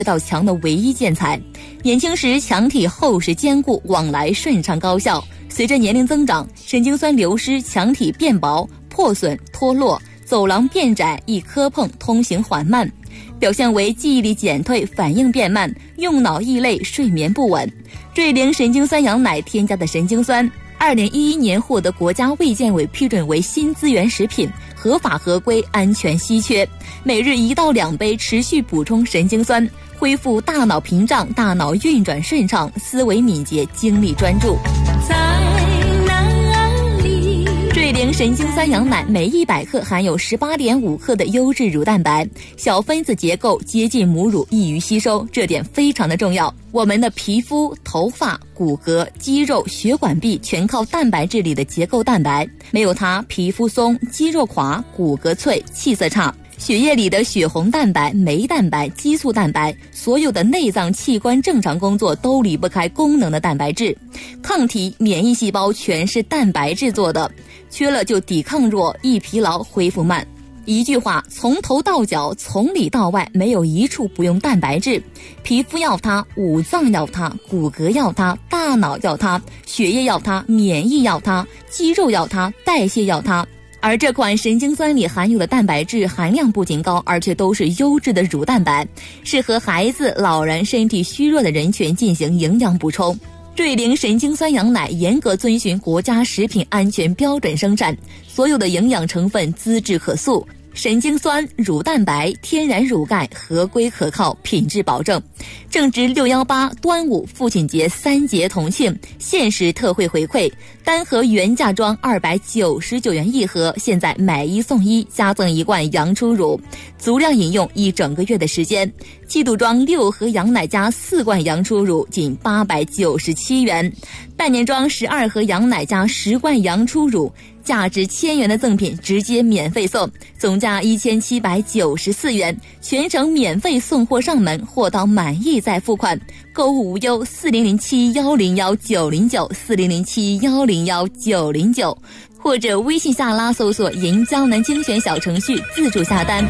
道墙的唯一建材。年轻时墙体厚实坚固，往来顺畅高效。随着年龄增长，神经酸流失，墙体变薄、破损、脱落，走廊变窄，易磕碰，通行缓慢，表现为记忆力减退、反应变慢、用脑易累、睡眠不稳。瑞灵神经酸羊奶添加的神经酸，2011年获得国家卫健委批准为新资源食品，合法合规，安全稀缺。每日1到2杯，持续补充神经酸，恢复大脑屏障，大脑运转顺畅，思维敏捷，精力专注。瑞灵神经酸羊奶每100克含有18.5克的优质乳蛋白，小分子结构接近母乳，易于吸收，这点非常的重要。我们的皮肤、头发、骨骼、肌肉、血管壁全靠蛋白质里的结构蛋白，没有它，皮肤松、肌肉垮、骨骼脆、气色差。血液里的血红蛋白、酶蛋白、激素蛋白，所有的内脏器官正常工作都离不开功能的蛋白质。抗体、免疫细胞全是蛋白质做的，缺了就抵抗弱、易疲劳、恢复慢。一句话，从头到脚，从里到外，没有一处不用蛋白质。皮肤要它，五脏要它，骨骼要它，大脑要它，血液要它，免疫要它，肌肉要它，代谢要它。而这款神经酸里含有的蛋白质含量不仅高，而且都是优质的乳蛋白，适合孩子、老人、身体虚弱的人群进行营养补充。瑞灵神经酸羊奶严格遵循国家食品安全标准生产，所有的营养成分资质可溯，神经酸、乳蛋白、天然乳钙合规可靠，品质保证。正值618、端午、父亲节3节同庆，限时特惠回馈，单盒原价装299元一盒，现在买1送1，加赠1罐羊初乳，足量饮用1整个月的时间。季度装6盒羊奶加4罐羊初乳，仅897元；半年装12盒羊奶加10罐羊初乳，价值1000元的赠品直接免费送，总价1794元，全程免费送货上门，货到满意再付款，购物无忧。4007-109-909，4007-109-909，或者微信下拉搜索“银江南精选”小程序自助下单。